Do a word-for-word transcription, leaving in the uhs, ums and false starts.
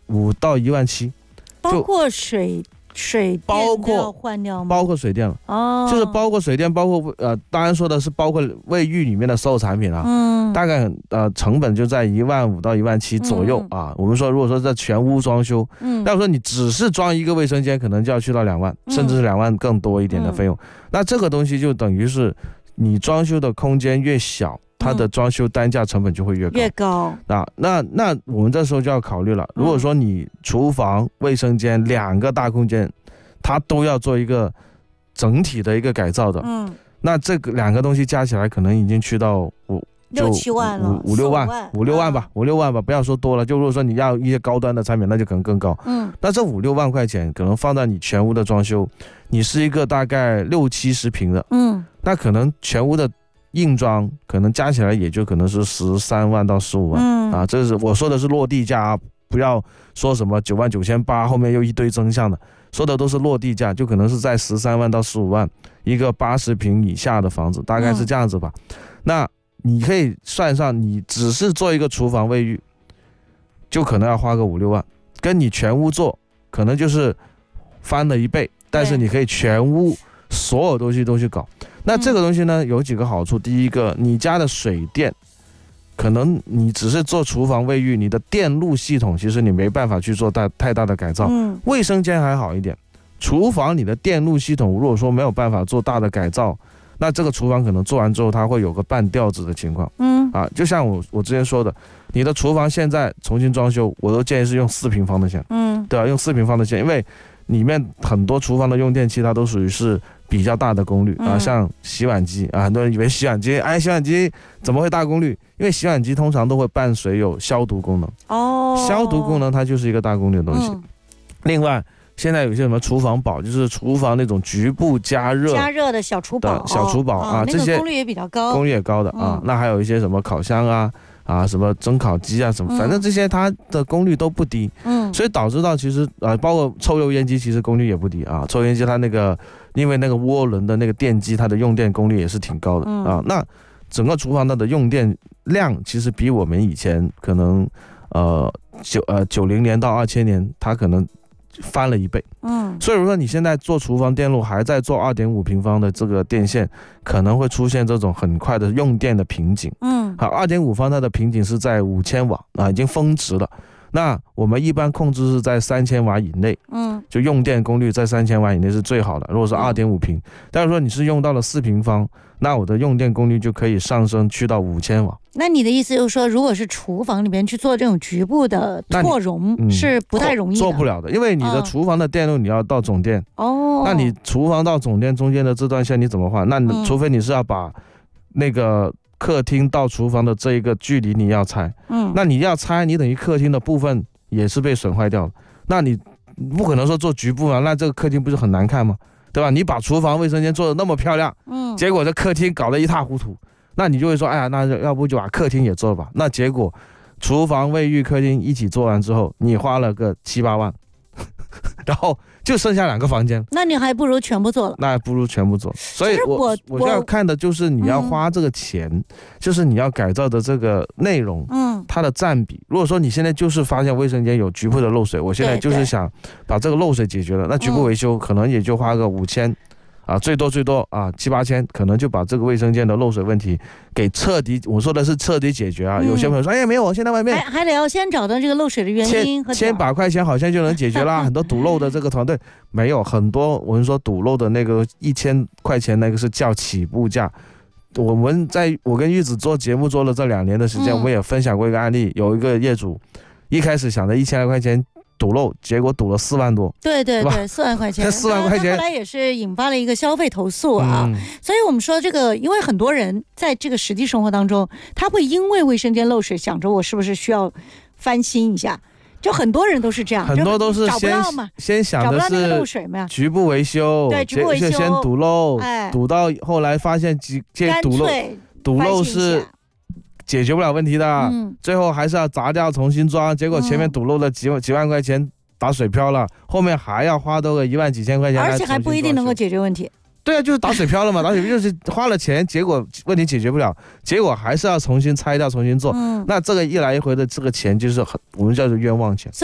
五到一万七， 包括水水包括要换掉吗？ 包括水电了， 哦， 就是包括水电，包括呃，当然说的是包括卫浴里面的所有产品啊， 嗯， 大概呃成本就在一万五到一万七左右、 嗯、 啊。我们说如果说在全屋装修， 嗯， 要说你只是装一个卫生间，可能就要去到两万，嗯、甚至是两万更多一点的费用、嗯。那这个东西就等于是你装修的空间越小，它的装修单价成本就会越高。 越高。 那那那我们这时候就要考虑了，如果说你厨房、卫生间两个大空间，它都要做一个整体的一个改造的，嗯，那这个两个东西加起来可能已经去到五六七万了， 五五六万，五六万吧，五六万吧，不要说多了。就如果说你要一些高端的产品，那就可能更高。嗯，那这五六万块钱可能放在你全屋的装修，你是一个大概六七十平的，嗯，那可能全屋的硬装可能加起来也就可能是十三万到十五万，嗯啊，这是我说的是落地价啊，不要说什么九万九千八后面又一堆增项的。说的都是落地价，就可能是在十三万到十五万一个八十平以下的房子，大概是这样子吧。嗯、那你可以算上，你只是做一个厨房卫浴，就可能要花个五六万，跟你全屋做，可能就是翻了一倍。但是你可以全屋所有东西都去搞。那这个东西呢，有几个好处。第一个，你家的水电。可能你只是做厨房卫浴，你的电路系统其实你没办法去做大太大的改造。嗯，卫生间还好一点，厨房你的电路系统如果说没有办法做大的改造，那这个厨房可能做完之后它会有个半吊子的情况。嗯，啊，就像我我之前说的，你的厨房现在重新装修，我都建议是用四平方的线。嗯，对啊，用四平方的线，因为里面很多厨房的用电器它都属于是比较大的功率啊，像洗碗机啊，很多人以为洗碗机，哎，洗碗机怎么会大功率？因为洗碗机通常都会伴随有消毒功能哦，消毒功能它就是一个大功率的东西。嗯、另外，现在有些什么厨房宝，就是厨房那种局部加热加热的小厨宝， 小厨宝、哦、啊，这些、 那个、功率也比较高， 功率也高的啊。嗯、那还有一些什么烤箱啊。啊，什么蒸烤机啊，什么，反正这些它的功率都不低，嗯，所以导致到其实呃，包括抽油烟机，其实功率也不低啊。抽油烟机它那个，因为那个涡轮的那个电机，它的用电功率也是挺高的、嗯、啊。那整个厨房它的用电量，其实比我们以前可能呃九呃九零年到二千年，它可能翻了一倍，嗯，所以如果你现在做厨房电路还在做二点五平方的这个电线，可能会出现这种很快的用电的瓶颈，嗯，好，二点五方它的瓶颈是在五千瓦啊，已经峰值了。那我们一般控制是在三千瓦以内，嗯，就用电功率在三千瓦以内是最好的。如果是二点五平，但是说你是用到了四平方，那我的用电功率就可以上升去到五千瓦。 那你的意思就是说，如果是厨房里面去做这种局部的扩容、嗯、是不太容易的， 做不了的，因为你的厨房的电路你要到总电哦，那你厨房到总电中间的这段线你怎么换？那你、嗯、除非你是要把那个客厅到厨房的这一个距离你要拆，嗯，那你要拆，你等于客厅的部分也是被损坏掉了，那你不可能说做局部嘛，那这个客厅不是很难看吗？对吧？你把厨房卫生间做得那么漂亮，嗯，结果这客厅搞得一塌糊涂。那你就会说，哎呀，那要不就把客厅也做吧。那结果，厨房、卫浴、客厅一起做完之后，你花了个七八万，然后就剩下两个房间。那你还不如全部做了。 那还不如全部做。所以我我我要看的就是你要花这个钱，嗯、就是你要改造的这个内容，嗯，它的占比。如果说你现在就是发现卫生间有局部的漏水，我现在就是想把这个漏水解决了，那局部维修可能也就花个五千。啊，最多最多啊，七八千，可能就把这个卫生间的漏水问题给彻底，我说的是彻底解决啊。嗯、有些朋友说，哎呀，没有，我现在外面还还得要先找到这个漏水的原因和千把块钱好像就能解决啦。很多堵漏的这个团队没有很多，我们说堵漏的那个一千块钱那个是叫起步价。我们在我跟玉子做节目做了这两年的时间，嗯、我们也分享过一个案例，有一个业主一开始想着一千来块钱。堵漏，结果堵了四万多。 对对对，四万块钱。 四万块钱， 后来也是引发了一个消费投诉啊。嗯、所以我们说这个，因为很多人在这个实际生活当中，他会因为卫生间漏水，想着我是不是需要翻新一下。就很多人都是这样， 很多都是先先想的是局部维修， 对，局部维修先堵漏，哎，堵到后来发现几件堵漏，堵漏是。解决不了问题的，嗯、最后还是要砸掉重新装，结果前面堵漏了几万、嗯、几万块钱打水漂了，后面还要花多个一万几千块钱， 而且还不一定能够解决问题。 对啊，就是打水漂了嘛，打水漂就是花了钱，结果问题解决不了，结果还是要重新拆掉重新做，嗯、那这个一来一回的这个钱就是很我们叫做冤枉钱。